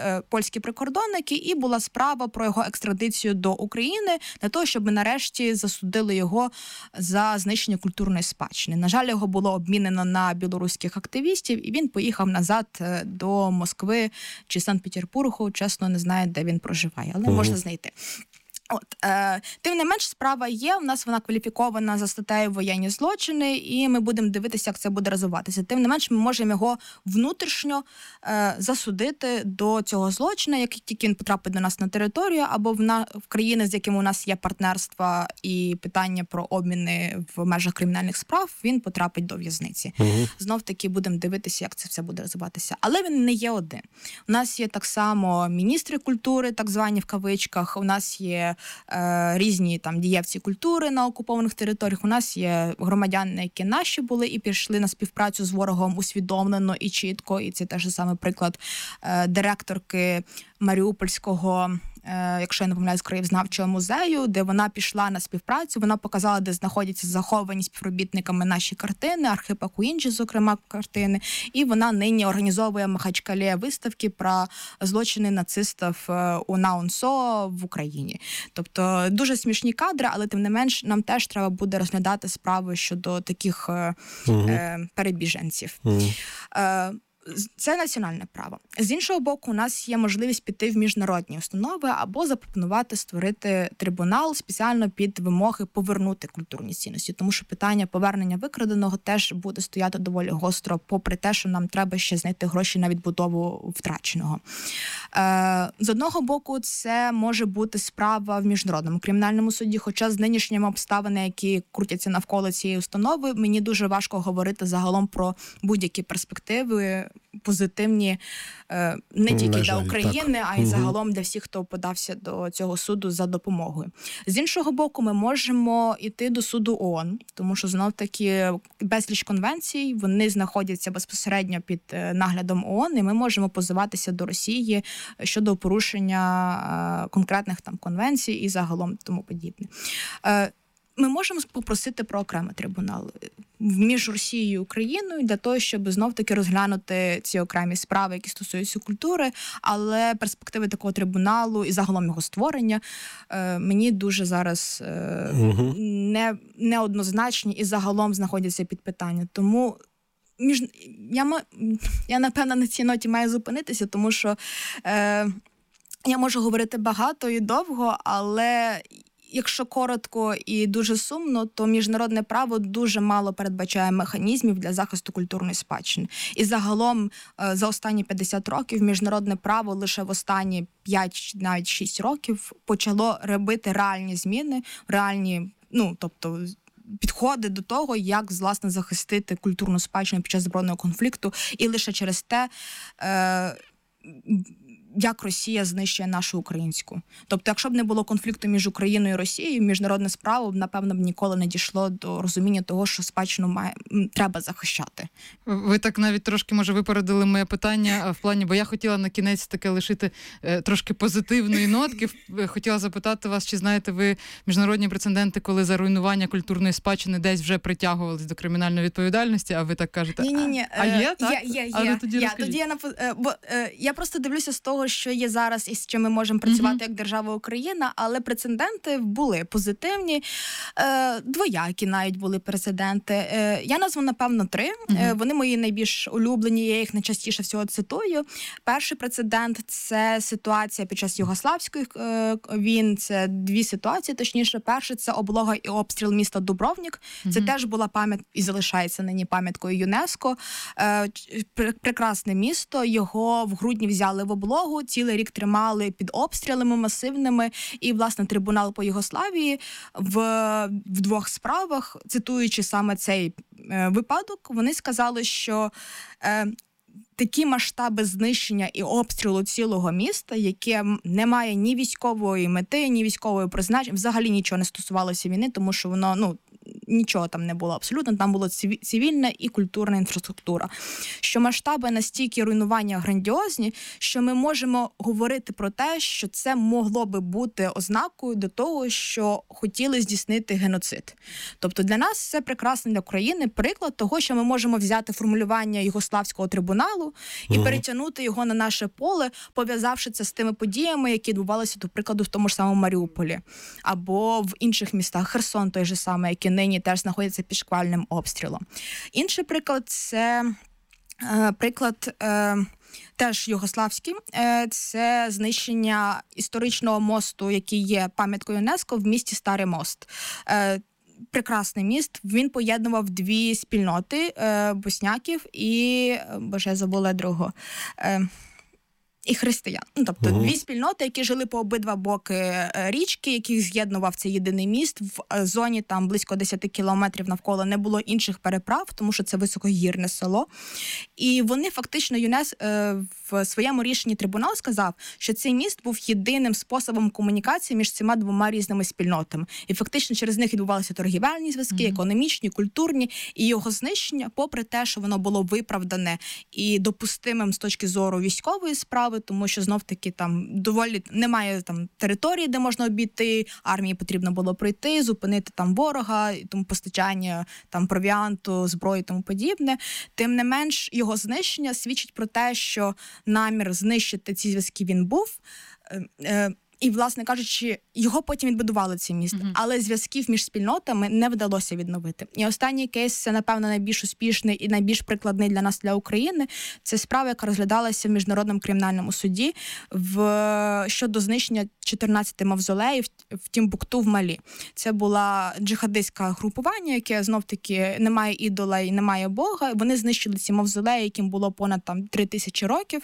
польські прикордонники, і була справа про його екстрадицію до України для того, щоб нарешті засудили його за знищення культурної спадщини. На жаль, його було обмінено на білоруських активістів, і він поїхав назад до Москви чи Санкт-Петербургу. Чесно, не знаю, де він проживає, але можна знайти. Тим не менш, справа є, у нас вона кваліфікована за статтею воєнні злочини, і ми будемо дивитися, як це буде розвиватися. Тим не менш, ми можемо його внутрішньо засудити до цього злочину, як тільки він потрапить до нас на територію, або в країни, з якими у нас є партнерства і питання про обміни в межах кримінальних справ, він потрапить до в'язниці. Знов-таки будемо дивитися, як це все буде розвиватися. Але він не є один. У нас є так само міністри культури, так звані в кавичках, у нас є різні там дієвці культури на окупованих територіях. У нас є громадяни, які наші були і пішли на співпрацю з ворогом усвідомлено і чітко. І це теж саме приклад директорки Маріупольського, якщо я не помиляюсь, краєзнавчого музею, де вона пішла на співпрацю, вона показала, де знаходяться заховані співробітниками наші картини, Архипа Куінджі, зокрема, картини, і вона нині організовує в Махачкалі виставки про злочини нацистів у НАУНСО в Україні. Тобто дуже смішні кадри, але тим не менш нам теж треба буде розглядати справи щодо таких перебіженців. Це національне право. З іншого боку, у нас є можливість піти в міжнародні установи або запропонувати створити трибунал спеціально під вимоги повернути культурні цінності, тому що питання повернення викраденого теж буде стояти доволі гостро, попри те, що нам треба ще знайти гроші на відбудову втраченого. З одного боку, це може бути справа в міжнародному кримінальному суді, хоча з нинішніми обставинами, які крутяться навколо цієї установи, мені дуже важко говорити загалом про будь-які перспективи позитивні не тільки для України, а й загалом для всіх, хто подався до цього суду за допомогою. З іншого боку, ми можемо йти до суду ООН, тому що знов-таки безліч конвенцій, вони знаходяться безпосередньо під наглядом ООН, і ми можемо позиватися до Росії щодо порушення конкретних там конвенцій і загалом тому подібне. Ми можемо попросити про окремий трибунал між Росією і Україною для того, щоб знов-таки розглянути ці окремі справи, які стосуються культури, але перспективи такого трибуналу і загалом його створення мені дуже зараз неоднозначні і загалом знаходяться під питанням. Тому я напевно, на цій ноті маю зупинитися, тому що я можу говорити багато і довго, але якщо коротко і дуже сумно, то міжнародне право дуже мало передбачає механізмів для захисту культурної спадщини. І загалом за останні 50 років міжнародне право лише в останні 5, навіть 6 років почало робити реальні зміни, реальні, тобто підходи до того, як, власне, захистити культурну спадщину під час збройного конфлікту. І лише через те, як Росія знищує нашу українську. Тобто, якщо б не було конфлікту між Україною і Росією, міжнародне справо б, напевно, ніколи не дійшло до розуміння того, що спадщину треба захищати. Ви так навіть трошки, може, випередили моє питання в плані, бо я хотіла на кінець таке лишити трошки позитивної нотки. Хотіла запитати вас, чи знаєте ви міжнародні прецеденти, коли за руйнування культурної спадщини десь вже притягувались до кримінальної відповідальності, а ви так кажете, Ні. А є, так? Є. Я просто дивлюся з того, що є зараз і з чим ми можемо працювати як держава Україна, але прецеденти були позитивні, двоякі навіть були прецеденти. Я назву, напевно, 3. Вони мої найбільш улюблені, я їх найчастіше всього цитую. Перший прецедент – це ситуація під час югославських війн, це 2 ситуації, точніше. Перше – це облога і обстріл міста Дубровник. Це теж була і залишається нині пам'яткою ЮНЕСКО. Прекрасне місто, його в грудні взяли в облогу, цілий рік тримали під обстрілами масивними, і, власне, трибунал по Югославії в 2 справах, цитуючи саме цей випадок, вони сказали, що такі масштаби знищення і обстрілу цілого міста, яке не має ні військової мети, ні військової призначення, взагалі нічого не стосувалося війни, тому що воно, нічого там не було абсолютно, там було цивільна і культурна інфраструктура. Що масштаби настільки руйнування грандіозні, що ми можемо говорити про те, що це могло би бути ознакою до того, що хотіли здійснити геноцид. Тобто для нас це прекрасний для України приклад того, що ми можемо взяти формулювання Югославського трибуналу і перетягнути його на наше поле, пов'язавши це з тими подіями, які відбувалися, до прикладу, в тому ж самому Маріуполі або в інших містах, Херсон той же самий, який нині теж знаходиться під шквальним обстрілом. Інший приклад – це приклад теж югославський. Це знищення історичного мосту, який є пам'яткою ЮНЕСКО в місті Старий Мост. Прекрасний міст. Він поєднував дві спільноти босняків і, боже, я забула другого, і християн. Тобто дві спільноти, які жили по обидва боки річки, яких з'єднував цей єдиний міст. В зоні там близько 10 кілометрів навколо не було інших переправ, тому що це високогірне село. І вони фактично, в своєму рішенні трибунал сказав, що цей міст був єдиним способом комунікації між цими двома різними спільнотами. І фактично через них відбувалися торгівельні зв'язки, економічні, культурні. І його знищення, попри те, що воно було виправдане і допустимим з точки зору військової справи, тому що знов-таки там доволі немає там території, де можна обійти, армії потрібно було пройти, зупинити там ворога, тому постачання там провіанту, зброї і тому подібне. Тим не менш, його знищення свідчить про те, що намір знищити ці зв'язки він був. І, власне кажучи, його потім відбудували ці міста, але зв'язків між спільнотами не вдалося відновити. І останній кейс, це, напевно, найбільш успішний і найбільш прикладний для нас, для України. Це справа, яка розглядалася в Міжнародному кримінальному суді щодо знищення 14 мавзолеїв в Тімбукту в Малі. Це була джихадистське групування, яке, знов-таки, не має ідола і не має Бога. Вони знищили ці мавзолеї, яким було понад 3000 років.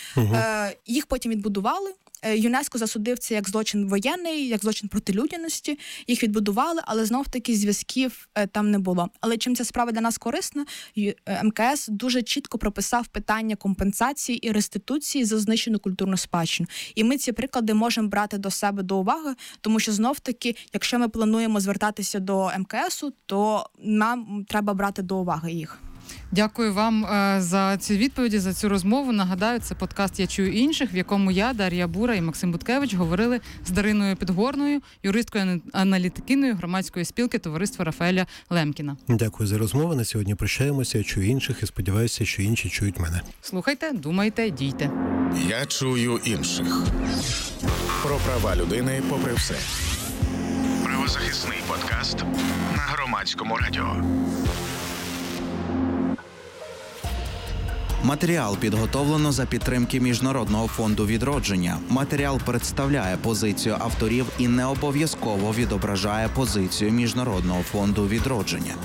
Їх потім відбудували. ЮНЕСКО засудив це як злочин воєнний, як злочин проти людяності. Їх відбудували, але знов-таки зв'язків там не було. Але чим ця справа для нас корисна? МКС дуже чітко прописав питання компенсації і реституції за знищену культурну спадщину. І ми ці приклади можемо брати до себе до уваги, тому що знов-таки, якщо ми плануємо звертатися до МКСу, то нам треба брати до уваги їх. Дякую вам за ці відповіді, за цю розмову. Нагадаю, це подкаст «Я чую інших», в якому я, Дар'я Бура і Максим Буткевич говорили з Дариною Підгорною, юристкою-аналітикиною громадської спілки товариства Рафаеля Лемкіна. Дякую за розмову. На сьогодні прощаємося. Я чую інших і сподіваюся, що інші чують мене. Слухайте, думайте, дійте. Я чую інших. Про права людини попри все. Правозахисний подкаст на Громадському радіо. Матеріал підготовлено за підтримки Міжнародного фонду відродження. Матеріал представляє позицію авторів і не обов'язково відображає позицію Міжнародного фонду відродження.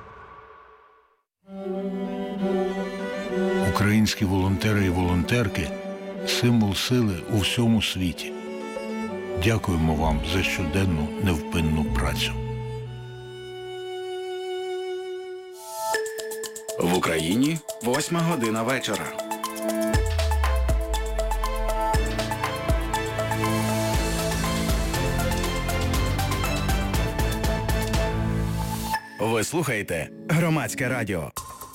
Українські волонтери і волонтерки – символ сили у всьому світі. Дякуємо вам за щоденну невпинну працю. В Україні 8:00 вечора. Ви слухаєте Громадське радіо.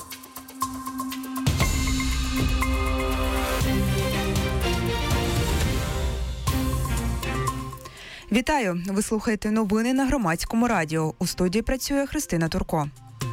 Вітаю! Ви слухаєте новини на Громадському радіо. У студії працює Христина Турко.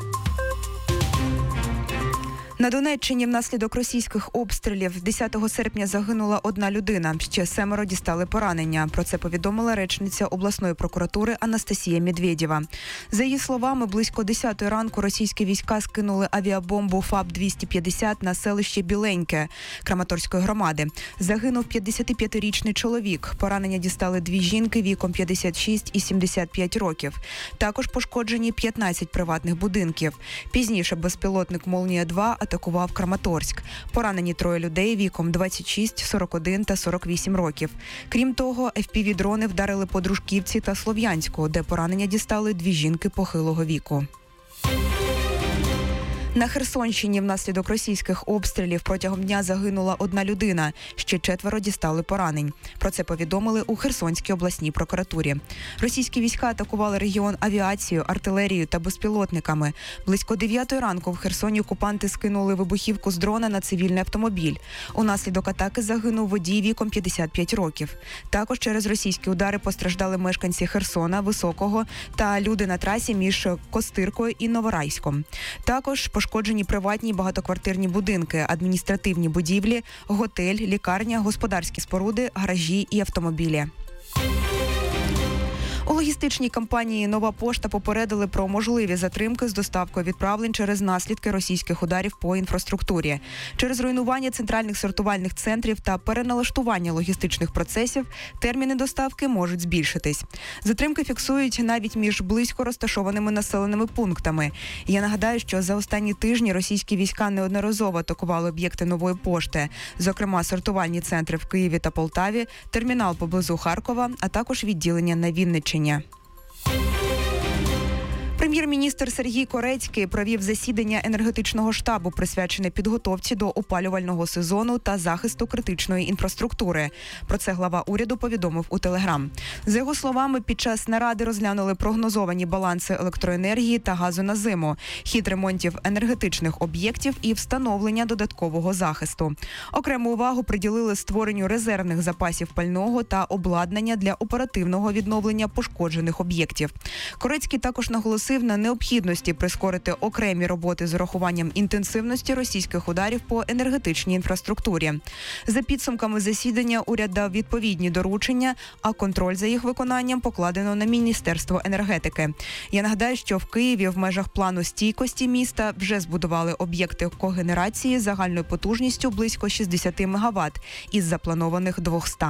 На Донеччині внаслідок російських обстрілів 10 серпня загинула одна людина. Ще 7 дістали поранення. Про це повідомила речниця обласної прокуратури Анастасія Медведєва. За її словами, близько 10 ранку російські війська скинули авіабомбу ФАП-250 на селище Біленьке Краматорської громади. Загинув 55-річний чоловік. Поранення дістали 2 жінки віком 56 і 75 років. Також пошкоджені 15 приватних будинків. Пізніше безпілотник «Молнія-2» атакував Краматорськ. Поранені 3 людей віком 26, 41 та 48 років. Крім того, FPV-дрони вдарили по Дружківці та Слов'янську, де поранення дістали 2 жінки похилого віку. На Херсонщині внаслідок російських обстрілів протягом дня загинула 1 людина, ще 4 дістали поранень. Про це повідомили у Херсонській обласній прокуратурі. Російські війська атакували регіон авіацією, артилерією та безпілотниками. Близько 9 ранку в Херсоні окупанти скинули вибухівку з дрона на цивільний автомобіль. Унаслідок атаки загинув водій віком 55 років. Також через російські удари постраждали мешканці Херсона, Високого та люди на трасі між Костиркою і Новорайськом. Також пошкоджені приватні багатоквартирні будинки, адміністративні будівлі, готель, лікарня, господарські споруди, гаражі і автомобілі. У логістичній компанії «Нова пошта» попередили про можливі затримки з доставкою відправлень через наслідки російських ударів по інфраструктурі. Через руйнування центральних сортувальних центрів та переналаштування логістичних процесів терміни доставки можуть збільшитись. Затримки фіксують навіть між близько розташованими населеними пунктами. Я нагадаю, що за останні тижні російські війська неодноразово атакували об'єкти «Нової пошти», зокрема сортувальні центри в Києві та Полтаві, термінал поблизу Харкова, а також відділення на Вінниччині. Прем'єр-міністр Сергій Корецький провів засідання енергетичного штабу, присвячене підготовці до опалювального сезону та захисту критичної інфраструктури. Про це глава уряду повідомив у Телеграм. За його словами, під час наради розглянули прогнозовані баланси електроенергії та газу на зиму, хід ремонтів енергетичних об'єктів і встановлення додаткового захисту. Окрему увагу приділили створенню резервних запасів пального та обладнання для оперативного відновлення пошкоджених об'єктів. Корецький також наголосив на необхідності прискорити окремі роботи з урахуванням інтенсивності російських ударів по енергетичній інфраструктурі. За підсумками засідання уряд дав відповідні доручення, а контроль за їх виконанням покладено на Міністерство енергетики. Я нагадаю, що в Києві в межах плану стійкості міста вже збудували об'єкти когенерації загальною потужністю близько 60 МВт із запланованих 200.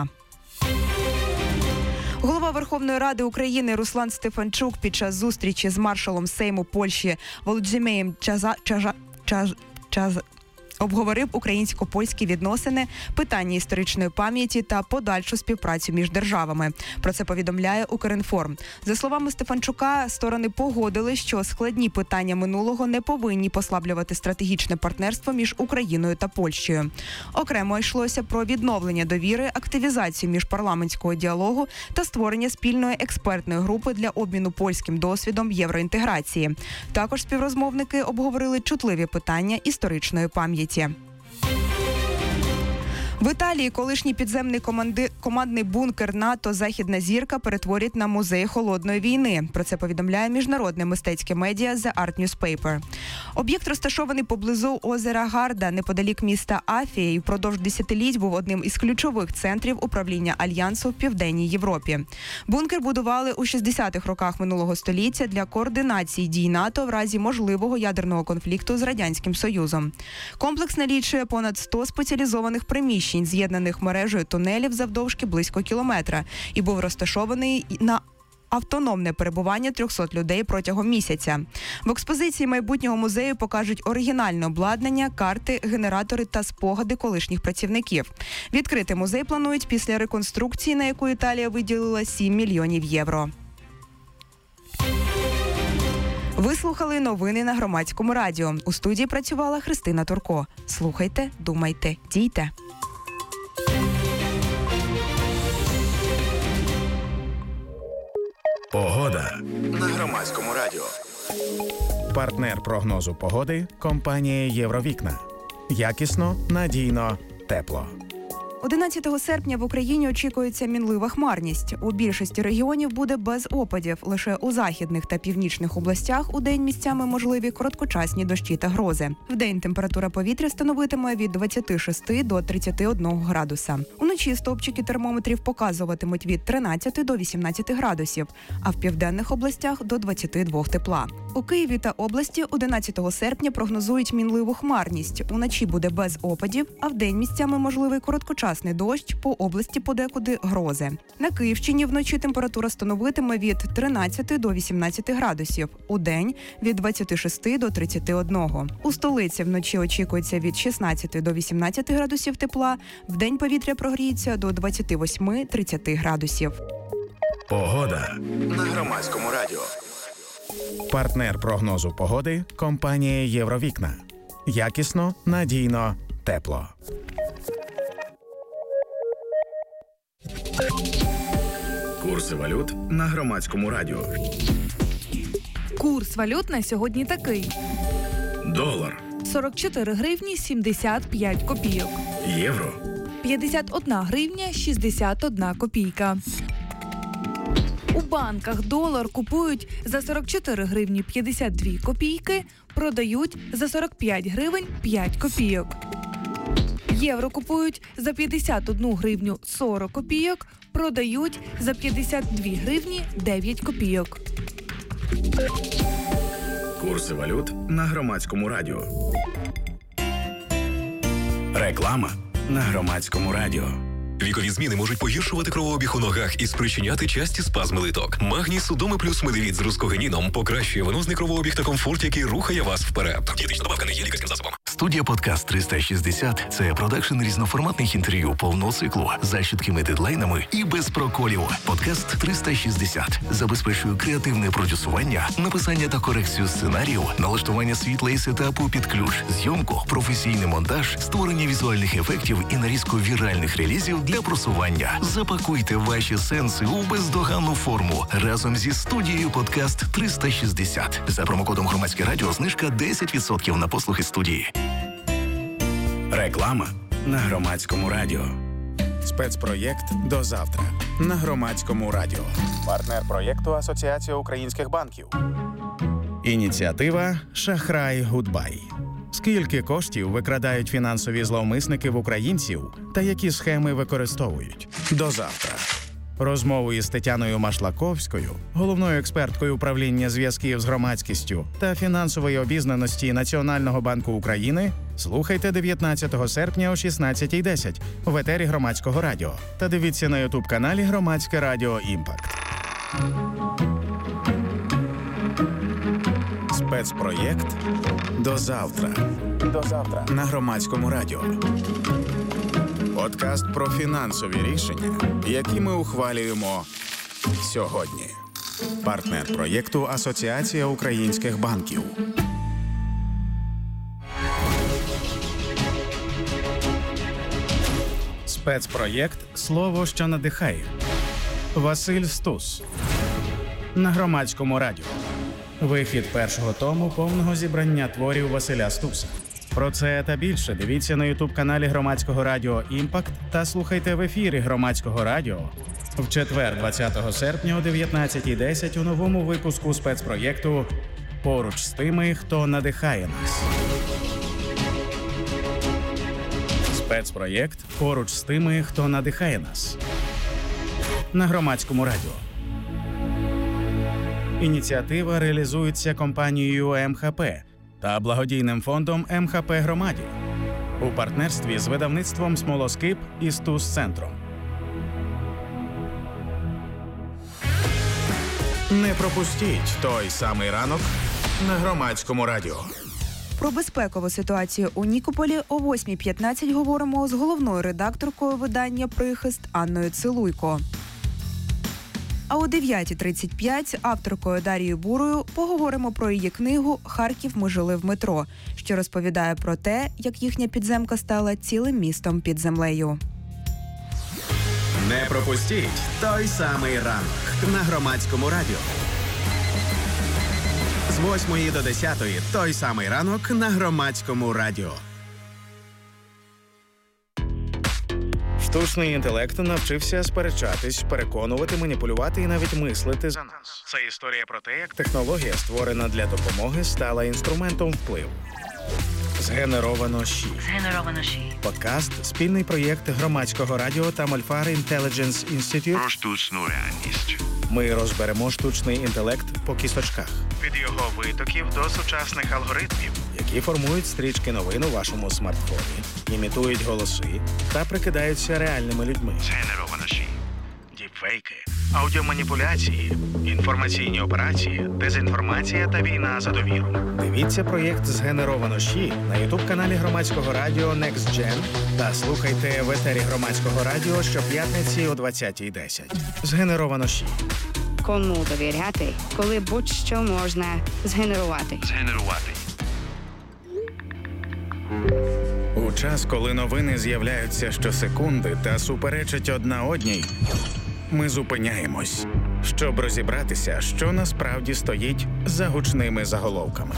Голова Верховної Ради України Руслан Стефанчук під час зустрічі з маршалом Сейму Польщі Володимиром обговорив українсько-польські відносини, питання історичної пам'яті та подальшу співпрацю між державами. Про це повідомляє Укрінформ. За словами Стефанчука, сторони погодили, що складні питання минулого не повинні послаблювати стратегічне партнерство між Україною та Польщею. Окремо йшлося про відновлення довіри, активізацію міжпарламентського діалогу та створення спільної експертної групи для обміну польським досвідом євроінтеграції. Також співрозмовники обговорили чутливі питання історичної пам'яті. В Італії колишній підземний командний бункер НАТО «Західна зірка» перетворять на музей холодної війни. Про це повідомляє міжнародне мистецьке медіа The Art Newspaper. Об'єкт розташований поблизу озера Гарда, неподалік міста Афія, і впродовж десятиліть був одним із ключових центрів управління Альянсу в Південній Європі. Бункер будували у 60-х роках минулого століття для координації дій НАТО в разі можливого ядерного конфлікту з Радянським Союзом. Комплекс налічує понад 100 спеціалізованих приміщень, з'єднаних мережею тунелів завдовжки близько кілометра, і був розташований на автономне перебування 300 людей протягом місяця. В експозиції майбутнього музею покажуть оригінальне обладнання, карти, генератори та спогади колишніх працівників. Відкрити музей планують після реконструкції, на яку Італія виділила 7 мільйонів євро. Ви слухали новини на Громадському радіо. У студії працювала Христина Турко. Слухайте, думайте, дійте. Погода на Громадському радіо. Партнер прогнозу погоди – компанія «Євровікна». Якісно, надійно, тепло. 11 серпня в Україні очікується мінлива хмарність. У більшості регіонів буде без опадів. Лише у західних та північних областях удень місцями можливі короткочасні дощі та грози. Вдень температура повітря становитиме від 26 до 31 градуса. Уночі стовпчики термометрів показуватимуть від 13 до 18 градусів, а в південних областях до 22 тепла. У Києві та області 11 серпня прогнозують мінливу хмарність. Уночі буде без опадів, а вдень місцями можливий короткочасний дощ, по області подекуди грози. На Київщині вночі температура становитиме від 13 до 18 градусів, удень – від 26 до 31. У столиці вночі очікується від 16 до 18 градусів тепла, вдень повітря прогріється до 28-30 градусів. Погода на Громадському радіо. Партнер прогнозу погоди – компанія «Євровікна». Якісно, надійно, тепло. Курси валют на Громадському радіо. Курс валют на сьогодні такий. Долар, 44 гривні 75 копійок. євро, 51 гривня 61 копійка. У банках долар купують за 44 гривні 52 копійки, продають за 45 гривень 5 копійок. Євро купують за 51 гривню 40 копійок, продають за 52 гривні 9 копійок. курси валют на Громадському радіо. Реклама на Громадському радіо. Вікові зміни можуть погіршувати кровообіг у ногах і спричиняти часті спазми литок. Магній Судоми плюс медивіт з рускогеніном покращує венозний кровообіг та комфорт, який рухає вас вперед. Дієтична добавка не є лікарським засобом. Студія «Подкаст 360» – це продакшн різноформатних інтерв'ю повного циклу за чіткими дедлайнами і без проколів. «Подкаст 360» забезпечує креативне продюсування, написання та корекцію сценаріїв, налаштування світла і сетапу під ключ, зйомку, професійний монтаж, створення візуальних ефектів і нарізку віральних релізів для просування. Запакуйте ваші сенси у бездоганну форму разом зі студією «Подкаст 360». За промокодом «Громадське радіо» знижка 10% на послуги студії. Реклама на Громадському радіо. Спецпроєкт «До завтра» на Громадському радіо. Партнер проєкту Асоціація українських банків. Ініціатива «Шахрай Гудбай». Скільки коштів викрадають фінансові зловмисники в українців та які схеми використовують? До завтра. Розмову із Тетяною Машлаковською, головною експерткою управління зв'язків з громадськістю та фінансової обізнаності Національного банку України, слухайте 19 серпня о 16:10 в етері Громадського радіо та дивіться на ютуб-каналі Громадське радіо «Імпакт». Спецпроєкт «До завтра». До завтра на Громадському радіо. Подкаст про фінансові рішення, які ми ухвалюємо сьогодні. Партнер проєкту Асоціація українських банків. Спецпроєкт «Слово, що надихає». Василь Стус. На Громадському радіо. Вихід першого тому повного зібрання творів Василя Стуса. Про це та більше дивіться на ютуб-каналі Громадського радіо «Імпакт» та слухайте в ефірі Громадського радіо в четвер, 20 серпня о 19:10 у новому випуску спецпроєкту «Поруч з тими, хто надихає нас». Спецпроєкт «Поруч з тими, хто надихає нас» на Громадському радіо. Ініціатива реалізується компанією МХП та благодійним фондом МХП Громаді у партнерстві з видавництвом «Смолоскип» і «Стус-центром». Не пропустіть той самий ранок на Громадському радіо. Про безпекову ситуацію у Нікополі о 8:15 говоримо з головною редакторкою видання «Прихист» Анною Цилуйко. А о 9:35 авторкою Дарією Бурою поговоримо про її книгу «Харків. Ми жили в метро», що розповідає про те, як їхня підземка стала цілим містом під землею. Не пропустіть той самий ранок на Громадському радіо. З 8 до 10 той самий ранок на Громадському радіо. Штучний інтелект навчився сперечатись, переконувати, маніпулювати і навіть мислити за нас. Це історія про те, як технологія, створена для допомоги, стала інструментом впливу. Згенеровано ЩІ. Подкаст – спільний проєкт Громадського радіо та Мольфар Intelligence Institute. Про штучну реальність. Ми розберемо штучний інтелект по кісточках. Від його витоків до сучасних алгоритмів, які формують стрічки новин у вашому смартфоні, імітують голоси та прикидаються реальними людьми. Згенеровано ЩІ. Діпфейки, аудіоманіпуляції, інформаційні операції, дезінформація та війна за довіру. Дивіться проєкт «Згенеровано ЩІ» на ютуб-каналі Громадського радіо Next Gen та слухайте в етері Громадського радіо щоп'ятниці о 20:10. «Згенеровано ЩІ». Кому довіряти, коли будь-що можна згенерувати. У час, коли новини з'являються щосекунди та суперечать одна одній, ми зупиняємось, щоб розібратися, що насправді стоїть за гучними заголовками.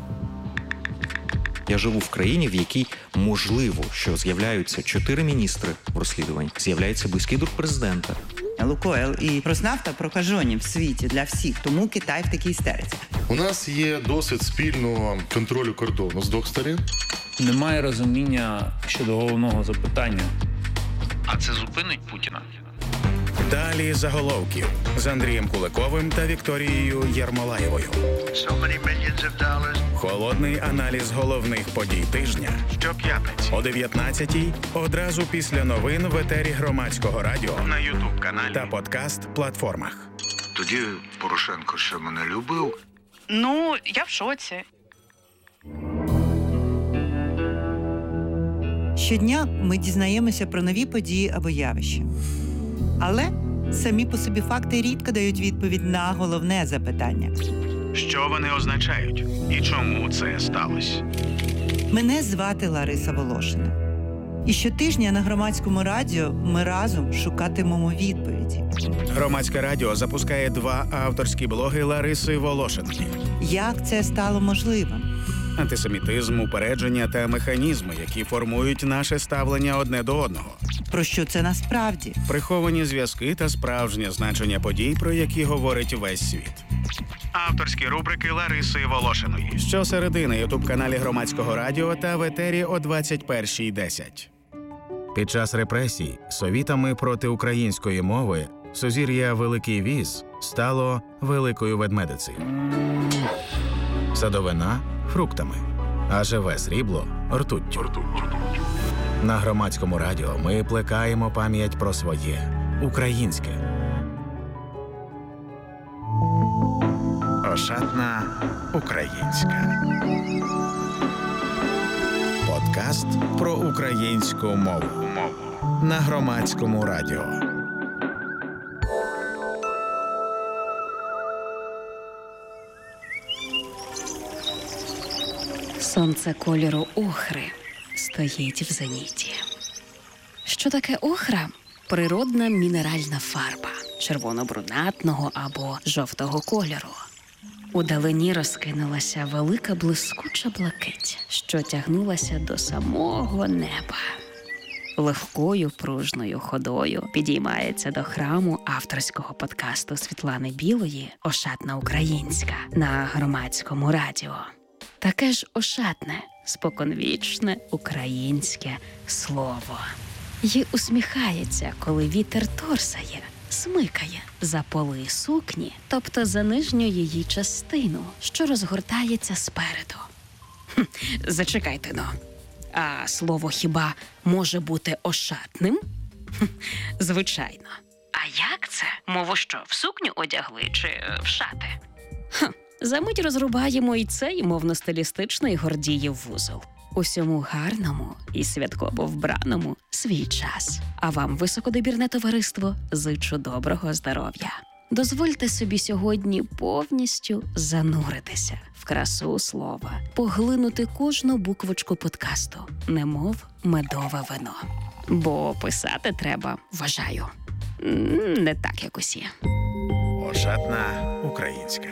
Я живу в країні, в якій можливо, що з'являються 4 міністри в розслідуванні, з'являється близький друг президента. Лукойл і Роснафта прокажені в світі для всіх, тому Китай в такій істериці. У нас є досвід спільного контролю кордону з двох сторін. Немає розуміння щодо головного запитання. А це зупинить Путіна? Далі заголовків з Андрієм Куликовим та Вікторією Єрмолаєвою. Холодний аналіз головних подій тижня. Щоп'ятниці о 19-й, одразу після новин в етері Громадського радіо, на YouTube-каналі та подкаст-платформах. Тоді Порошенко ще мене любив. Ну, я в шоці. Щодня ми дізнаємося про нові події або явища. Але самі по собі факти рідко дають відповідь на головне запитання. Що вони означають? І чому це сталося? Мене звати Лариса Волошина. І щотижня на Громадському радіо ми разом шукатимемо відповіді. Громадське радіо запускає 2 авторські блоги Лариси Волошинки. Як це стало можливим? Антисемітизм, упередження та механізми, які формують наше ставлення одне до одного. Про що це насправді? Приховані зв'язки та справжнє значення подій, про які говорить весь світ. Авторські рубрики Лариси Волошиної. Щосереди на ютуб-каналі Громадського радіо та в етері о 21:10. Під час репресій совітами проти української мови сузір'я Великий Віз стало Великою Ведмедицею. Садовина – фруктами, а живе срібло – ртуттю. На Громадському радіо ми плекаємо пам'ять про своє – українське. Ошатна українська. Подкаст про українську мову. На Громадському радіо. Сонце кольору охри стоїть в зеніті. Що таке охра? Природна мінеральна фарба червоно-брунатного або жовтого кольору. Удалині розкинулася велика блискуча блакить, що тягнулася до самого неба. Легкою пружною ходою підіймається до храму авторського подкасту Світлани Білої «Ошатна українська» на Громадському радіо. Таке ж ошатне, споконвічне українське слово. Й усміхається, коли вітер торсає, смикає за поли сукні, тобто за нижню її частину, що розгортається спереду. Зачекайте-но. А слово хіба може бути ошатним? Звичайно. А як це? Мову що, в сукню одягли чи в шати? Замить розрубаємо і цей мовно-стилістичний Гордіїв вузол. Усьому гарному і святково вбраному свій час. А вам, високодобірне товариство, зичу доброго здоров'я. Дозвольте собі сьогодні повністю зануритися в красу слова, поглинути кожну буквочку подкасту, немов медове вино. Бо писати треба, вважаю, не так, як усі. Ошатна українська.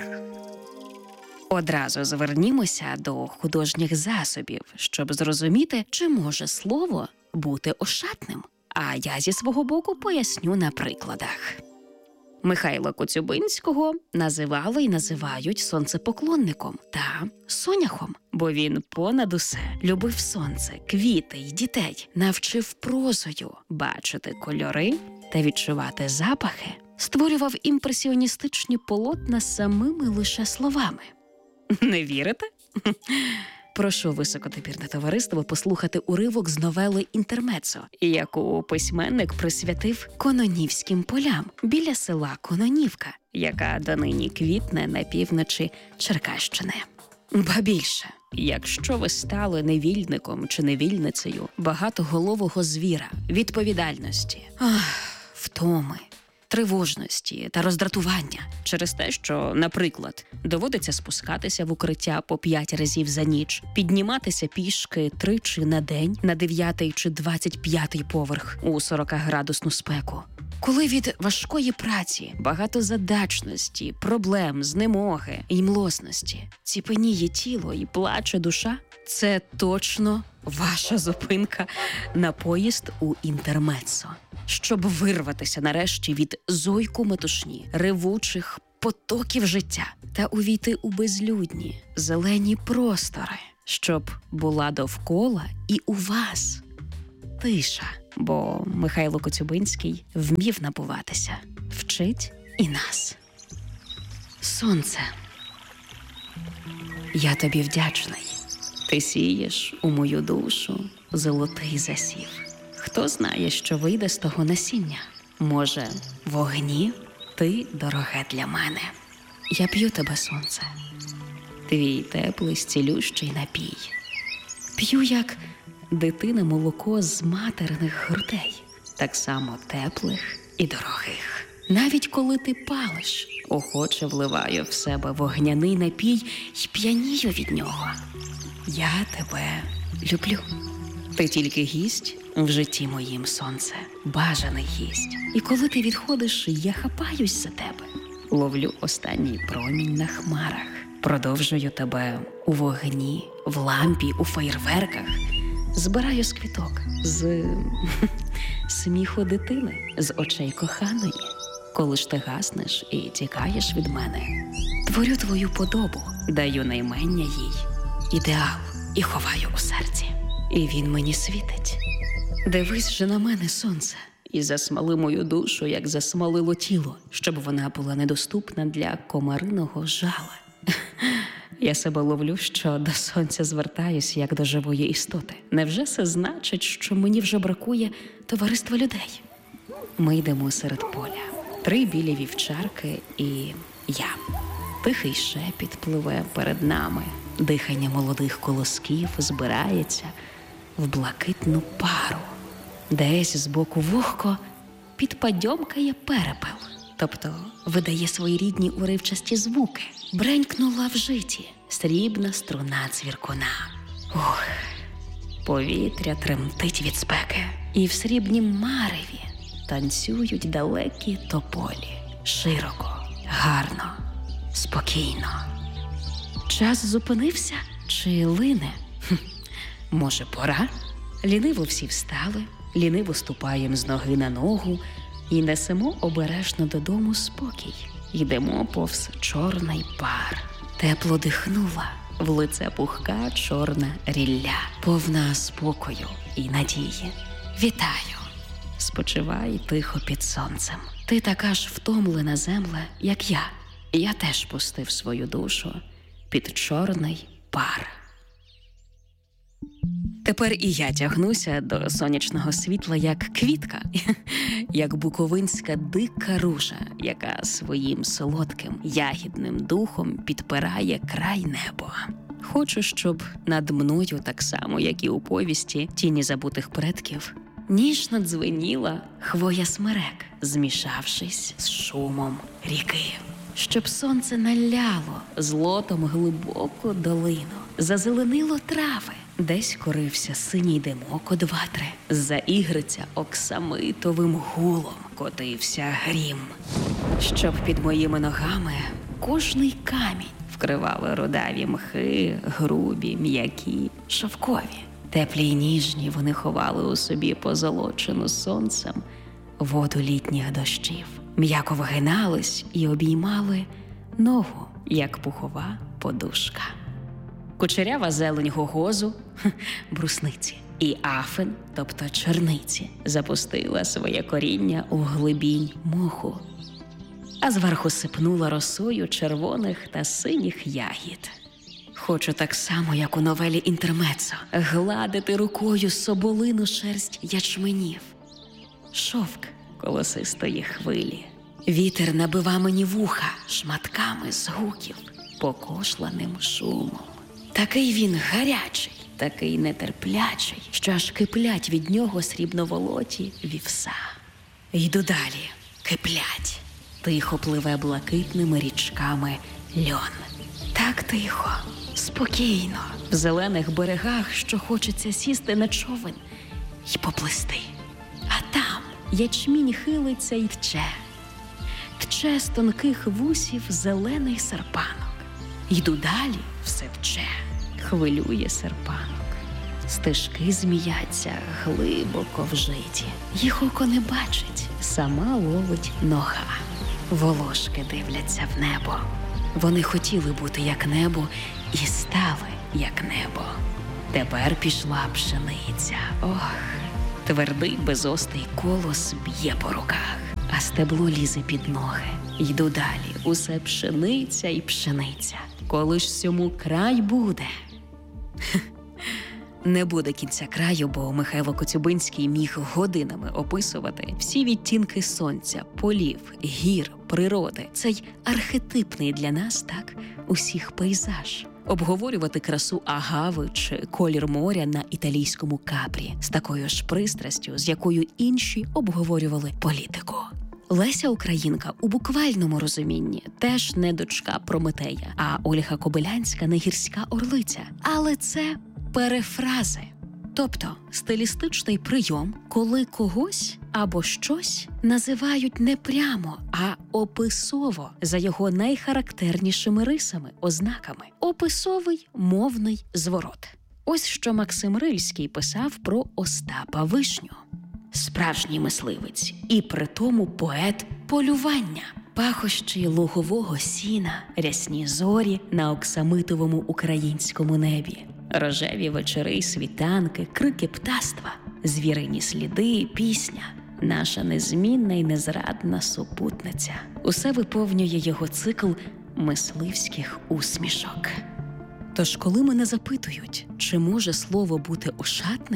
Одразу звернімося до художніх засобів, щоб зрозуміти, чи може слово бути ошатним. А я зі свого боку поясню на прикладах. Михайла Коцюбинського називали і називають сонцепоклонником та соняхом, бо він понад усе любив сонце, квіти й дітей, навчив прозою бачити кольори та відчувати запахи, створював імпресіоністичні полотна самими лише словами. Не вірите? Прошу високодобірне товариство послухати уривок з новели «Інтермецо», яку письменник присвятив Кононівським полям біля села Кононівка, яка донині квітне на півночі Черкащини. Ба більше, якщо ви стали невільником чи невільницею багатоголового звіра, відповідальності, втоми тривожності та роздратування через те, що, наприклад, доводиться спускатися в укриття по 5 разів за ніч, підніматися пішки 3 на день на 9 чи 25 поверх у 40-градусну спеку. Коли від важкої праці, багатозадачності, проблем, знемоги й млосності ціпеніє тіло і плаче душа, це точно ваша зупинка на поїзд у інтермеццо, щоб вирватися нарешті від зойку метушні, ревучих потоків життя та увійти у безлюдні, зелені простори, щоб була довкола і у вас тиша. Бо Михайло Коцюбинський вмів напуватися, вчить і нас. Сонце, я тобі вдячний. Ти сієш у мою душу золотий засів. Хто знає, що вийде з того насіння? Може, вогні ти дороге для мене. Я п'ю тебе, сонце, твій теплий зцілющий напій. П'ю, як дитина, молоко з материних грудей, так само теплих і дорогих. Навіть коли ти палиш, охоче вливаю в себе вогняний напій й п'янію від нього. Я тебе люблю. Ти тільки гість в житті моїм, сонце, бажаний гість. І коли ти відходиш, я хапаюсь за тебе. Ловлю останній промінь на хмарах. Продовжую тебе у вогні, в лампі, у феєрверках. Збираю з квіток, з сміху дитини, з очей коханої. Коли ж ти гаснеш і тікаєш від мене, творю твою подобу, даю наймення їй, ідеал і ховаю у серці. І він мені світить. Дивись же на мене, сонце, і засмали мою душу, як засмалило тіло, щоб вона була недоступна для комариного жала. Я себе ловлю, що до сонця звертаюсь, як до живої істоти. Невже це значить, що мені вже бракує товариства людей? Ми йдемо серед поля. 3 білі вівчарки і я. Тихий шепіт пливе перед нами. Дихання молодих колосків збирається в блакитну пару. Десь збоку вогко підпадьомкає перепел, тобто видає свої рідні уривчасті звуки. Бренькнула в житі срібна струна цвіркуна. Ух, повітря тремтить від спеки, і в срібнім мареві танцюють далекі тополі. Широко, гарно, спокійно. Час зупинився чи лине? Може, пора? Ліниво всі встали, ліниво ступаєм з ноги на ногу і несемо обережно додому спокій. Йдемо повз чорний пар. Тепло дихнула, в лице пухка чорна рілля, повна спокою і надії. Вітаю! Спочивай тихо під сонцем. Ти така ж втомлена, земле, як я. Я теж пустив свою душу під чорний пар. Тепер і я тягнуся до сонячного світла, як квітка, як буковинська дика ружа, яка своїм солодким ягідним духом підпирає край неба. Хочу, щоб над мною, так само, як і у повісті «Тіні забутих предків», ніжно дзвеніла хвоя смерек, змішавшись з шумом ріки. Щоб сонце наляло злотом глибоку долину, зазеленило трави, десь корився синій димок од ватри, заігриться оксамитовим гулом котився грім. Щоб під моїми ногами кожний камінь вкривали рудаві мхи, грубі, м'які, шовкові. Теплі й ніжні вони ховали у собі позолочену сонцем воду літніх дощів. М'яко вгинались і обіймали ногу, як пухова подушка. Кучерява зелень гогозу, брусниці, і афин, тобто черниці, запустила своє коріння у глибінь моху, а зверху сипнула росою червоних та синіх ягід. Хочу так само, як у новелі «Інтермеццо», гладити рукою соболину шерсть ячменів. Шовк колосистої хвилі. Вітер набива мені вуха шматками згуків, покошланим шумом. Такий він гарячий, такий нетерплячий, що аж киплять від нього срібноволоті вівса. Йду далі, киплять. Тихо пливе блакитними річками льон. Так тихо, спокійно, в зелених берегах, що хочеться сісти на човен і поплисти. А там ячмінь хилиться й тче. Тче з тонких вусів зелений серпанок. Йду далі, все тче, хвилює серпанок. Стежки зміяться глибоко вжиті. Їх око не бачить, сама ловить нога. Волошки дивляться в небо. Вони хотіли бути як небо і стали як небо. Тепер пішла пшениця. Ох, твердий безострий колос б'є по руках, а стебло лізе під ноги. Йду далі, усе пшениця і пшениця. Коли ж всьому край буде? Не буде кінця краю, бо Михайло Коцюбинський міг годинами описувати всі відтінки сонця, полів, гір, природи. Цей архетипний для нас, так, усіх пейзаж. Обговорювати красу агави чи колір моря на італійському Капрі з такою ж пристрастю, з якою інші обговорювали політику. Леся Українка у буквальному розумінні теж не дочка Прометея, а Ольга Кобилянська не гірська орлиця. Але це перефрази. Тобто стилістичний прийом, коли когось або щось називають не прямо, а описово за його найхарактернішими рисами, ознаками. Описовий мовний зворот. Ось що Максим Рильський писав про Остапа Вишню. Справжній мисливець і притому поет полювання. Пахощі лугового сіна, рясні зорі на оксамитовому українському небі. Рожеві вечори й світанки, крики птаства, звірині сліди, пісня. Наша незмінна й незрадна супутниця. Усе виповнює його цикл мисливських усмішок. Тож, коли мене запитують, чи може слово бути ошатним,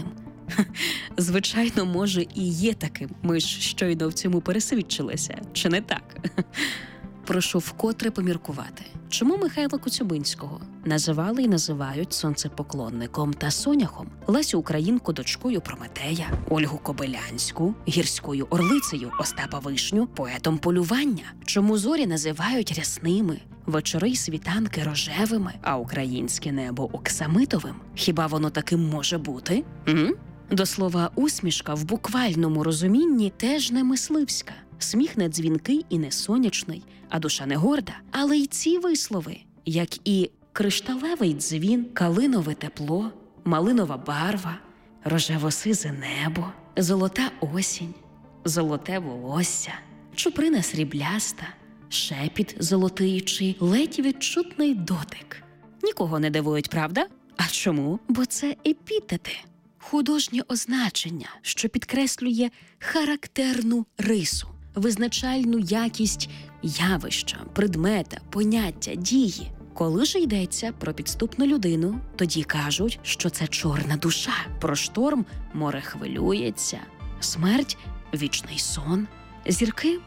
звичайно, може і є таким. Ми ж щойно в цьому пересвідчилися. Чи не так? Прошу вкотре поміркувати. Чому Михайла Коцюбинського називали і називають сонцепоклонником та соняхом, Лесю Українку дочкою Прометея, Ольгу Кобилянську гірською орлицею, Остапа Вишню поетом полювання? Чому зорі називають рясними, вечори й світанки рожевими, а українське небо оксамитовим? Хіба воно таким може бути? До слова, усмішка в буквальному розумінні теж не мисливська. Сміх не дзвінкий і не сонячний, а душа не горда. Але й ці вислови, як і кришталевий дзвін, калинове тепло, малинова барва, рожево-сизе небо, золота осінь, золоте волосся, чуприна срібляста, шепіт золотий чи ледь відчутний дотик. Нікого не дивують, правда? А чому? Бо це епітети. Художнє означення, що підкреслює характерну рису, визначальну якість явища, предмета, поняття, дії. Коли ж йдеться про підступну людину, тоді кажуть, що це чорна душа. Про шторм море хвилюється, смерть – вічний сон, зірки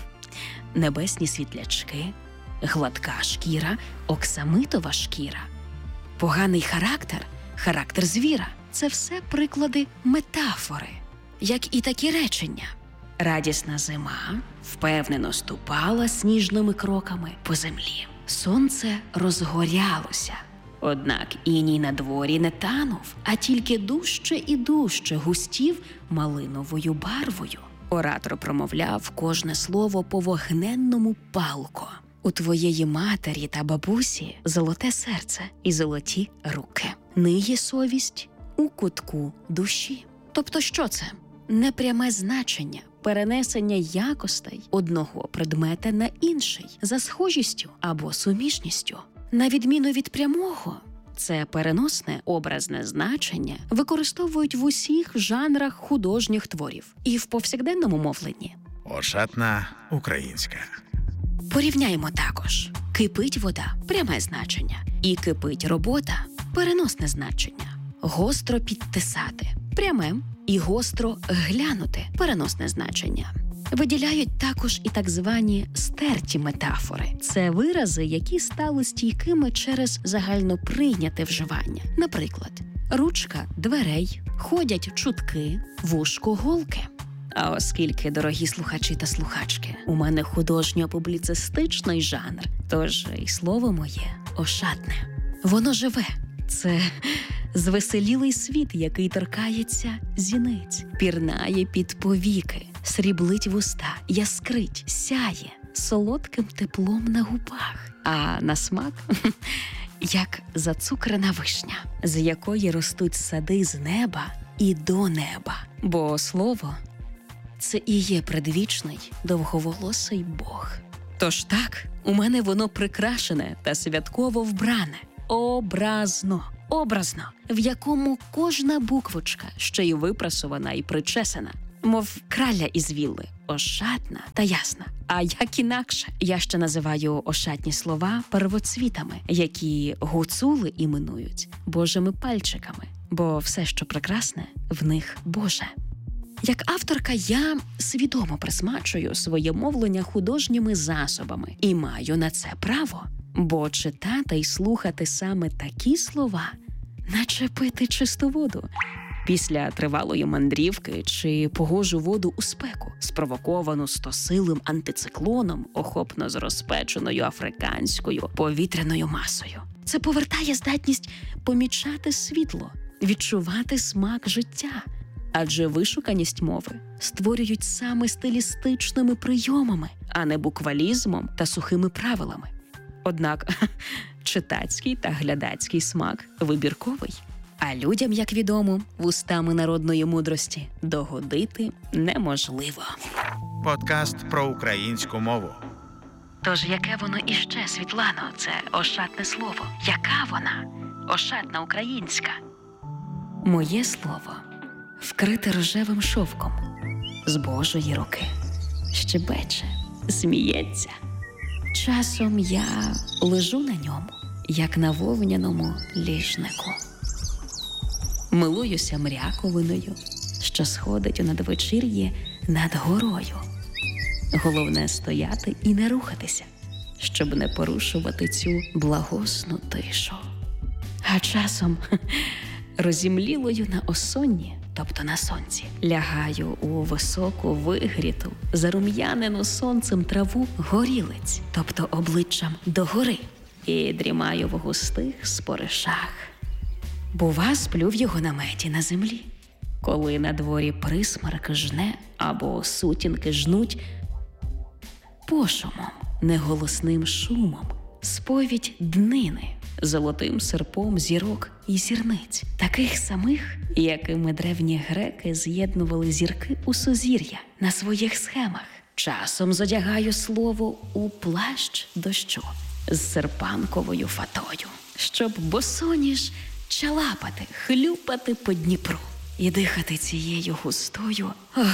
– небесні світлячки, гладка шкіра – оксамитова шкіра, поганий характер – характер звіра. Це все приклади метафори, як і такі речення. Радісна зима впевнено ступала сніжними кроками по землі. Сонце розгорялося, однак іній на дворі не танув, а тільки дужче і дужче густів малиновою барвою. Оратор промовляв кожне слово по вогненному палко. У твоєї матері та бабусі золоте серце і золоті руки. Ниє совість у кутку душі. Тобто що це? Непряме значення, перенесення якостей одного предмета на інший за схожістю або суміжністю. На відміну від прямого, це переносне образне значення використовують в усіх жанрах художніх творів і в повсякденному мовленні. Ошатна українська. Порівняємо також. Кипить вода – пряме значення. І кипить робота – переносне значення. Гостро підтисати – пряме. І гостро глянути – переносне значення. Виділяють також і так звані стерті метафори. Це вирази, які стали стійкими через загальноприйняте вживання. Наприклад, ручка дверей, ходять чутки, вушко голки. А оскільки, дорогі слухачі та слухачки, у мене художньо-публіцистичний жанр, тож і слово моє ошатне. Воно живе. Це звеселілий світ, який торкається зіниць, пірнає під повіки, сріблить вуста, яскрить, сяє солодким теплом на губах, а на смак як зацукрена вишня, з якої ростуть сади з неба і до неба. Бо слово – це і є предвічний довговолосий Бог. Тож так, у мене воно прикрашене та святково вбране, образно, в якому кожна буквочка ще й випрасована і причесана, мов краля із вілли, ошатна та ясна. А як інакше? Я ще називаю ошатні слова первоцвітами, які гуцули іменують Божими пальчиками, бо все, що прекрасне, в них Боже. Як авторка я свідомо присмачую своє мовлення художніми засобами і маю на це право, бо читати й слухати саме такі слова, наче пити чисту воду після тривалої мандрівки чи погожу воду у спеку, спровоковану стосилим антициклоном, охопно з розпеченою африканською повітряною масою. Це повертає здатність помічати світло, відчувати смак життя. Адже вишуканість мови створюють саме стилістичними прийомами, а не буквалізмом та сухими правилами. Однак читацький та глядацький смак вибірковий. А людям, як відомо, вустами народної мудрості догодити неможливо. Подкаст про українську мову. Тож яке воно іще, Світлано, це ошатне слово? Яка вона? Ошатна українська? Моє слово вкрите рожевим шовком з Божої руки. Щебече, сміється. Часом я лежу на ньому, як на вовняному ліжнику. Милуюся мряковиною, що сходить у надвечір'ї над горою. Головне стояти і не рухатися, щоб не порушувати цю благосну тишу. А часом розімлілою на осонні, тобто на сонці, лягаю у високу, вигріту, зарум'янену сонцем траву горілиць, тобто обличчям догори, і дрімаю в густих споришах. Бува, сплю в його наметі на землі, коли на дворі присмерк жне або сутінки жнуть пошумом, неголосним шумом, сповідь днини, золотим серпом зірок і зірниць, таких самих, якими древні греки з'єднували зірки у сузір'я на своїх схемах. Часом зодягаю слово у плащ дощу з серпанковою фатою, щоб босоніж чалапати, хлюпати по Дніпру і дихати цією густою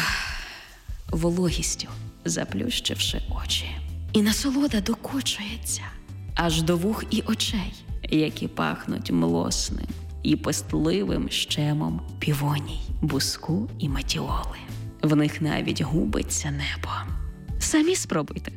вологістю, заплющивши очі. І насолода докочується аж до вух і очей, які пахнуть млосним і пестливим щемом півоній, буску і метіоли. В них навіть губиться небо. Самі спробуйте.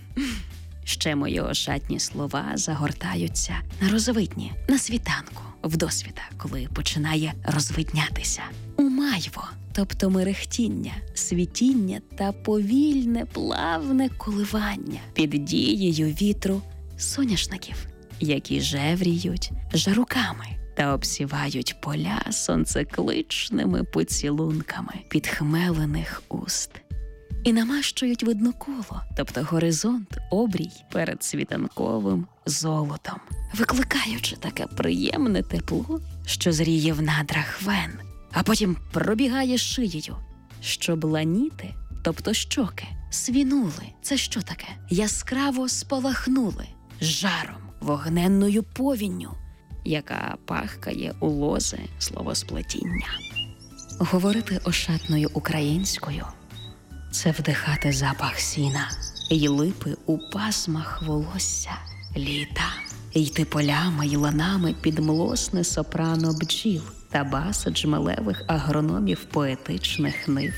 Ще мої ошатні слова загортаються на розвидні, на світанку, вдосвіта, коли починає розвиднятися. У майво, тобто мерехтіння, світіння та повільне, плавне коливання під дією вітру соняшників, які жевріють жаруками та обсівають поля сонцекличними поцілунками підхмелених уст. І намащують видноколо, тобто горизонт, обрій перед світанковим золотом, викликаючи таке приємне тепло, що зріє в надрах вен, а потім пробігає шиєю, щоб ланіти, тобто щоки, свінули. Це що таке? Яскраво спалахнули жаром, вогненною повінню, яка пахкає у лози словосплетіння. Говорити ошатною українською – це вдихати запах сіна й липи у пасмах волосся літа, йти полями й ланами під млосне сопрано бджіл та бас джмелевих агрономів поетичних нив.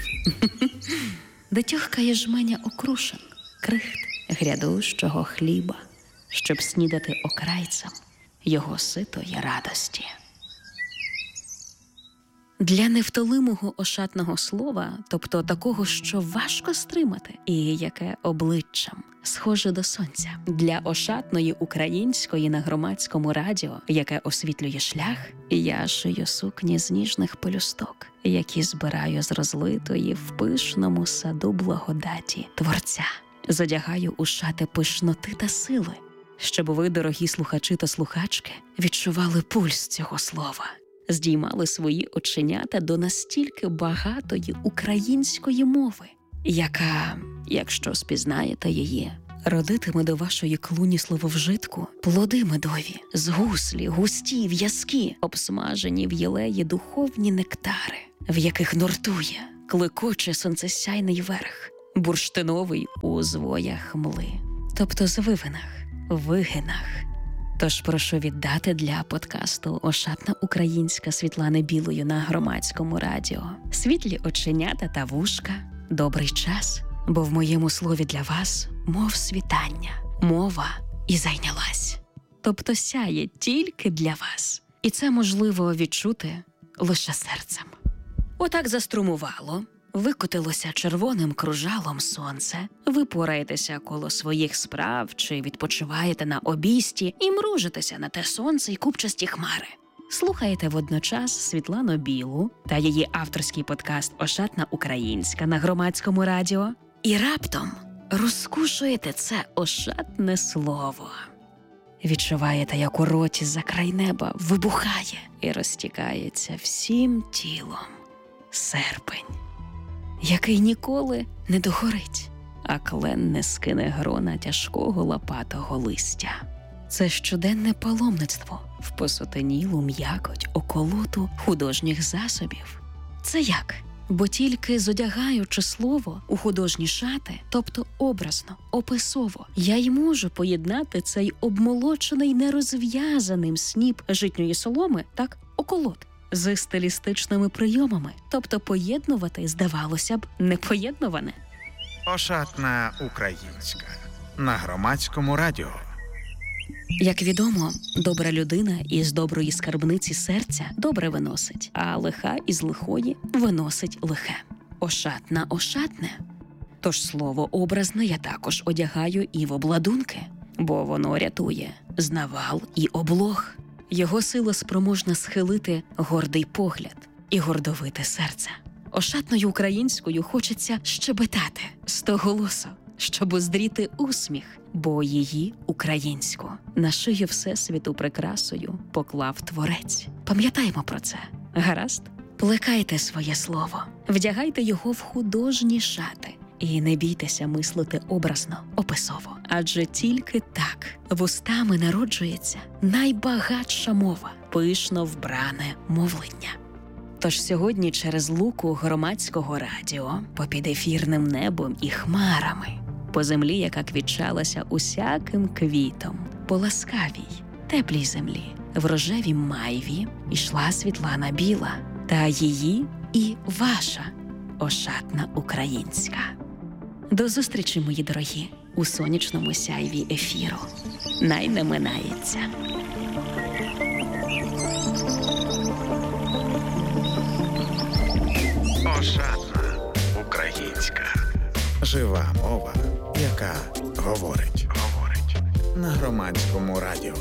Де тьохкає жменя окрушин, крихт грядущого хліба, щоб снідати окрайцем його ситої радості. Для невтолимого ошатного слова, тобто такого, що важко стримати, і яке обличчям схоже до сонця. Для ошатної української на Громадському радіо, яке освітлює шлях, я шию сукні з ніжних пелюсток, які збираю з розлитої в пишному саду благодаті Творця. Задягаю у шати пишноти та сили, щоб ви, дорогі слухачі та слухачки, відчували пульс цього слова, здіймали свої оченята до настільки багатої української мови, яка, якщо спізнаєте її, родитиме до вашої клуні слововжитку плоди медові, з гуслі, густі, в'язкі, обсмажені в єлеї духовні нектари, в яких нуртує, клекоче сонцесяйний верх, бурштиновий у звоях мли, тобто звивинах, вигинах. Тож прошу віддати для подкасту «Ошатна українська» Світлани Білої на Громадському радіо світлі оченята та вушка, добрий час, бо в моєму слові для вас мов світання, мова і зайнялась. Тобто сяє тільки для вас. І це можливо відчути лише серцем. Отак заструмувало, викотилося червоним кружалом сонце, ви пораєтеся коло своїх справ чи відпочиваєте на обійсті і мружитеся на те сонце й купчасті хмари. Слухаєте водночас Світлану Білу та її авторський подкаст «Ошатна українська» на Громадському радіо і раптом розкушуєте це ошатне слово. Відчуваєте, як у роті за край неба вибухає і розтікається всім тілом серпень, який ніколи не догорить, а клен не скине грона тяжкого лопатого листя. Це щоденне паломництво в посотенілу м'якоть околоту художніх засобів. Це як? Бо тільки зодягаючи слово у художні шати, тобто образно, описово, я й можу поєднати цей обмолочений нерозв'язаним сніп житньої соломи, так, околот, з стилістичними прийомами, тобто поєднувати, здавалося б, непоєднуване. Ошатна українська на Громадському радіо. Як відомо, добра людина із доброї скарбниці серця добре виносить, а лиха із лихої виносить лихе. Ошатна ошатне. Тож слово образне я також одягаю і в обладунки, бо воно рятує з навал і облог. Його сила спроможна схилити гордий погляд і гордовите серце. Ошатною українською хочеться щебетати стоголосо, щоб уздріти усміх, бо її українську на шию всесвіту прикрасою поклав Творець. Пам'ятаємо про це, гаразд? Плекайте своє слово, вдягайте його в художні шати і не бійтеся мислити образно, описово. Адже тільки так вустами народжується найбагатша мова, пишно вбране мовлення. Тож сьогодні через луку Громадського радіо, попід ефірним небом і хмарами, по землі, яка квітчалася усяким квітом, по ласкавій, теплій землі, в рожевій майві ішла Світлана Біла, та її і ваша ошатна українська. До зустрічі, мої дорогі, у сонячному сяйві ефіру. Най не минається. Ошатна українська. Жива мова, яка говорить. На Громадському радіо.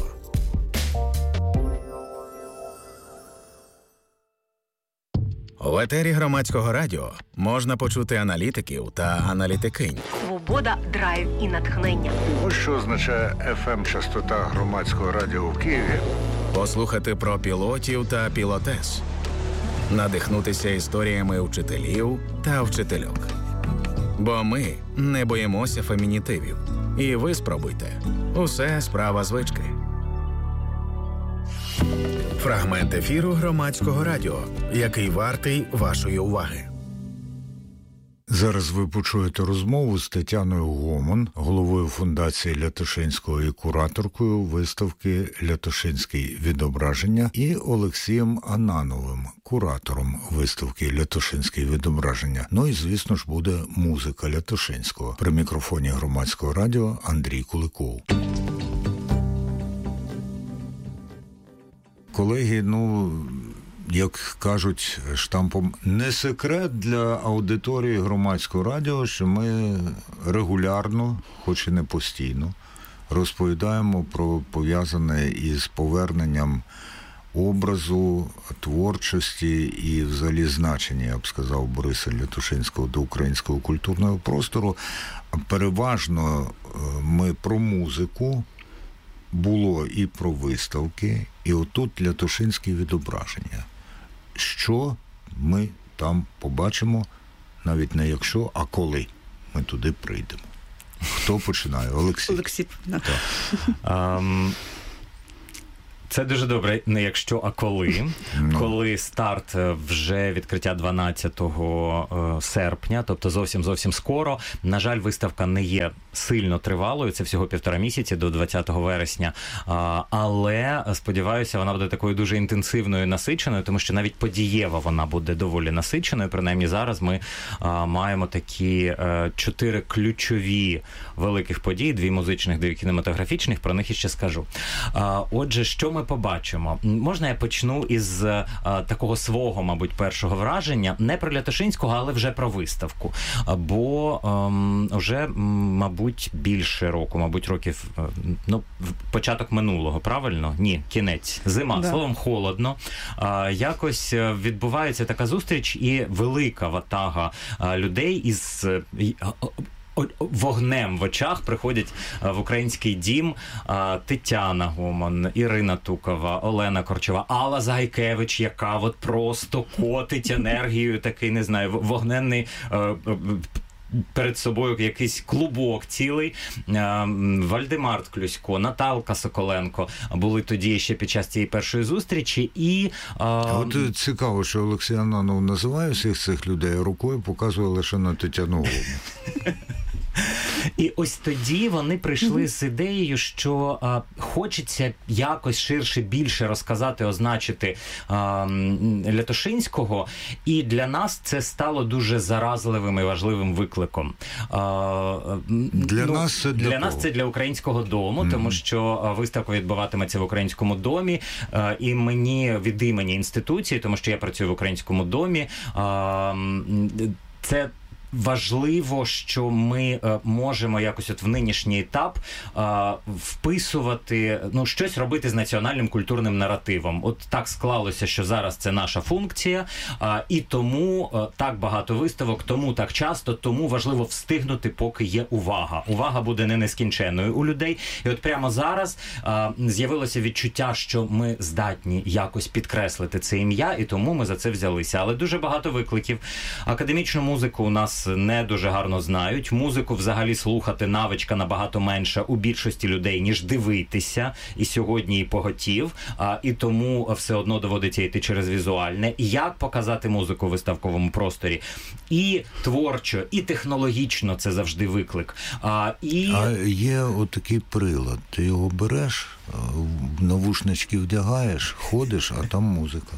В етері Громадського радіо можна почути аналітиків та аналітикинь. Свобода, драйв і натхнення. Ось що означає FM-частота Громадського радіо в Києві. Послухати про пілотів та пілотес. Надихнутися історіями вчителів та вчительок. Бо ми не боїмося фемінітивів. І ви спробуйте. Усе справа звички. Фрагмент ефіру Громадського радіо, який вартий вашої уваги. Зараз ви почуєте розмову з Тетяною Гомон, головою фундації Лятошинського і кураторкою виставки «Лятошинський відображення», і Олексієм Анановим, куратором виставки «Лятошинський відображення». Ну і, звісно ж, буде музика Лятошинського. При мікрофоні Громадського радіо Андрій Куликов. Колеги, як кажуть штампом, не секрет для аудиторії Громадського радіо, що ми регулярно, хоч і не постійно, розповідаємо про пов'язане із поверненням образу, творчості і взагалі значення, я б сказав, Бориса Лятушинського до українського культурного простору. Переважно ми про музику, було і про виставки, і отут Лятушинські відображення. Що ми там побачимо, навіть не якщо, а коли ми туди прийдемо. Хто починає? Олексій. Олексій. Це дуже добре, не якщо, а коли. Коли старт вже відкриття 12 серпня, тобто зовсім скоро. На жаль, виставка не є сильно тривалою, це всього 1,5 місяці до 20 вересня. Але, сподіваюся, вона буде такою дуже інтенсивною, насиченою, тому що навіть подієва вона буде доволі насиченою. Принаймні зараз ми маємо такі 4 ключові великих події, 2 музичних, 2 кінематографічних, про них іще скажу. Отже, що ми побачимо? Можна я почну із такого свого, мабуть, першого враження, не про Лятушинського, але вже про виставку. Бо вже, мабуть, більше року, мабуть, років, початок минулого, правильно? Ні, кінець. Зима. Да. Словом, холодно. Якось відбувається така зустріч і велика ватага людей із вогнем в очах приходять в Український дім Тетяна Гоман, Ірина Тукова, Олена Корчова, Алла Загайкевич, яка от просто котить енергією, такий, не знаю, вогненний перед собою якийсь клубок цілий. Вальдемар Ткluсько, Наталка Соколенко були тоді ще під час цієї першої зустрічі. І от цікаво, що Олексій Ананов називає всіх цих людей, рукою показує лише на Тетяну Гоман. І ось тоді вони прийшли з ідеєю, що хочеться якось ширше, більше розказати, означити Лятушинського, і для нас це стало дуже заразливим і важливим викликом. Для нас це для Українського дому, тому що виставка відбуватиметься в Українському домі, і мені від імені інституції, тому що я працюю в Українському домі, це важливо, що ми можемо якось от в нинішній етап вписувати, щось робити з національним культурним наративом. От так склалося, що зараз це наша функція, і тому так багато виставок, тому так часто, тому важливо встигнути, поки є увага. Увага буде не нескінченною у людей. І от прямо зараз з'явилося відчуття, що ми здатні якось підкреслити це ім'я, і тому ми за це взялися. Але дуже багато викликів. Академічну музику у нас не дуже гарно знають. Музику взагалі слухати навичка набагато менша у більшості людей, ніж дивитися. І сьогодні і поготів. І тому все одно доводиться йти через візуальне. Як показати музику в виставковому просторі? І творчо, і технологічно це завжди виклик. А є отакий прилад. Ти його береш, навушнички вдягаєш, ходиш, а там музика.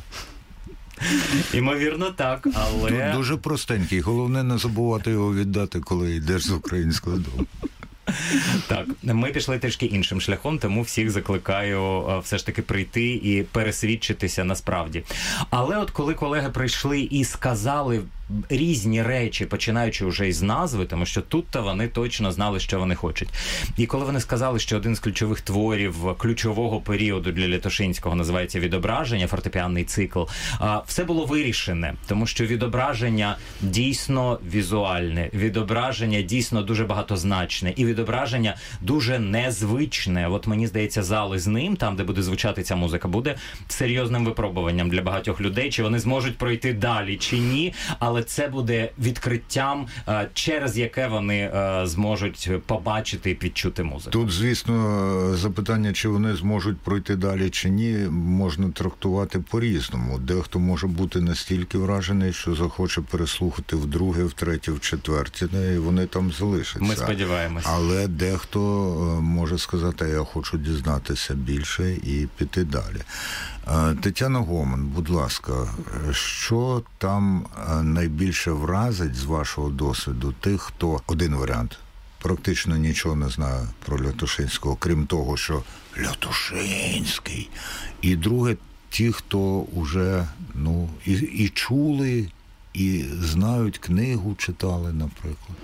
Імовірно, так, але... Тут дуже простенький. Головне не забувати його віддати, коли йдеш з Українського дому. Так, ми пішли трішки іншим шляхом, тому всіх закликаю все ж таки прийти і пересвідчитися насправді. Але от коли колеги прийшли і сказали різні речі, починаючи вже із назви, тому що тут-то вони точно знали, що вони хочуть. І коли вони сказали, що один з ключових творів ключового періоду для Лятушинського називається «Відображення», фортепіанний цикл, все було вирішене, тому що відображення дійсно візуальне, відображення дійсно дуже багатозначне, і відображення дуже незвичне. От мені здається, зал із ним, там, де буде звучати ця музика, буде серйозним випробуванням для багатьох людей, чи вони зможуть пройти далі, чи ні, але це буде відкриттям, через яке вони зможуть побачити і відчути музику. Тут, звісно, запитання, чи вони зможуть пройти далі, чи ні, можна трактувати по-різному. Дехто може бути настільки вражений, що захоче переслухати вдруге, втретє, вчетверте, і вони там залишаться. Ми сподіваємося. Але дехто може сказати, я хочу дізнатися більше і піти далі. Тетяна Гоман, будь ласка, що там найбільше вразить з вашого досвіду тих, хто, один варіант, практично нічого не знає про Лятушинського, крім того, що Лятушинський. І друге, ті, хто вже і чули, і знають книгу, читали, наприклад?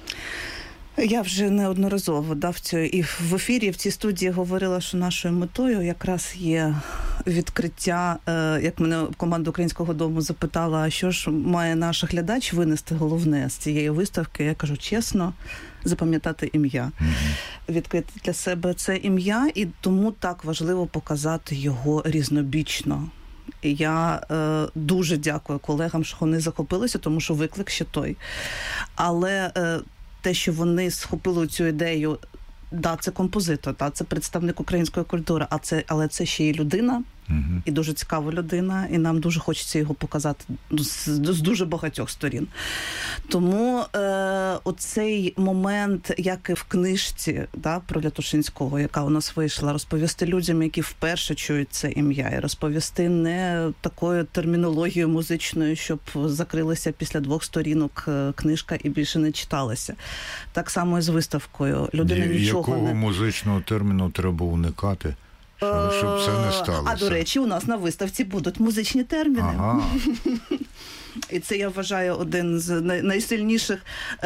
Я вже неодноразово і в ефірі, в цій студії говорила, що нашою метою якраз є відкриття, як мене команда Українського дому запитала, а що ж має наш глядач винести головне з цієї виставки, я кажу чесно, запам'ятати ім'я. Відкрити для себе це ім'я, і тому так важливо показати його різнобічно. І я дуже дякую колегам, що вони захопилися, тому що виклик ще той. Але те, що вони схопили цю ідею, це композитор, це представник української культури, але це ще й людина, і дуже цікава людина, і нам дуже хочеться його показати з дуже багатьох сторін. Тому оцей момент, як і в книжці про Лятошинського, яка у нас вийшла, розповісти людям, які вперше чують це ім'я, і розповісти не такою термінологією музичною, щоб закрилася після 2 сторінок книжка і більше не читалася. Так само і з виставкою. Людина нічого Якого музичного терміну треба уникати? Щоб це не сталося. А, до речі, у нас на виставці будуть музичні терміни. Ага. І це, я вважаю, один з найсильніших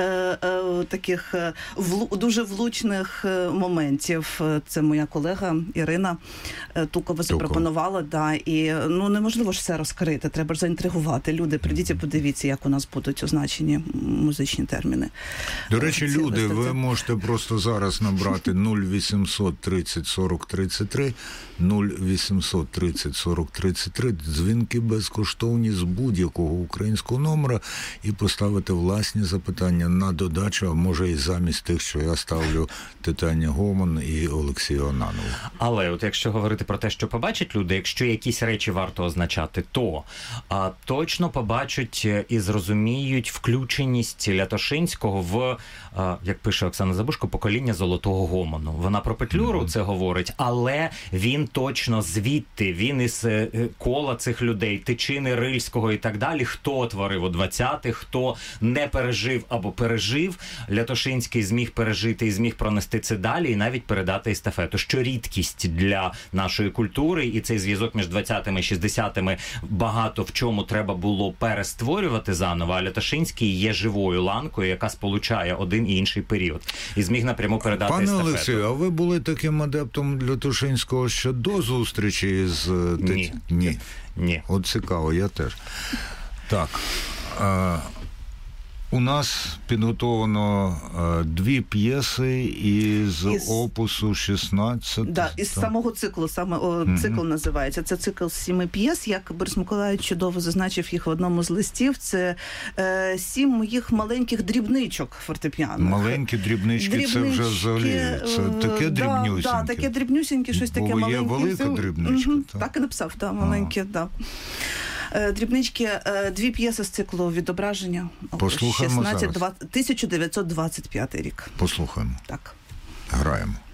таких дуже влучних моментів. Це моя колега Ірина Тукова запропонувала. І неможливо ж все розкрити, треба ж заінтригувати. Люди, прийдіть і подивіться, як у нас будуть означені музичні терміни. До речі, люди, ви можете просто зараз набрати 0800 30 40 33, 0800 30 40 33, дзвінки безкоштовні з будь-якого українського номера і поставити власні запитання на додачу, а може і замість тих, що я ставлю Тетяні Гомон і Олексію Ананову. Але от якщо говорити про те, що побачать люди, якщо якісь речі варто означати, то точно побачать і зрозуміють включеність Лятошинського в, як пише Оксана Забушко, покоління золотого гомону. Вона про Петлюру це говорить, але він точно звідти, він із кола цих людей, Тичини, Рильського і так далі, хто творив у 20-х, хто не пережив або пережив, Лятошинський зміг пережити і зміг пронести це далі і навіть передати естафету, що рідкість для нашої культури, і цей зв'язок між 20-ми і 60-ми багато в чому треба було перестворювати заново, а Лятошинський є живою ланкою, яка сполучає один і інший період. І зміг напряму передати естафету. Пане Олексію, а ви були таким адептом Лятошинського ще до зустрічі з... Ні. От цікаво, я теж. Так, у нас підготовлено 2 п'єси із опусу 16. Да, із самого циклу, цикл називається. Це цикл з 7 п'єс, як Борис Миколаївич чудово зазначив їх в одному з листів. Це 7 моїх маленьких дрібничок фортепіано. Маленькі дрібнички, це вже взагалі, це таке дрібнюсіньке. Так, таке дрібнюсіньке, щось таке маленьке. Бо є велика дрібничка. Так і написав, маленьке, так. Дрібнички, 2 п'єси з циклу «Відображення». Послухаємо 1925 рік. Послухаємо. Так. Граємо.